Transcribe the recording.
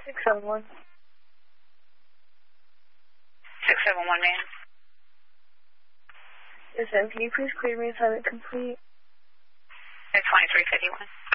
671. 671, man. Yes, ma'am. Can you please clear me assignment complete? It's 2351.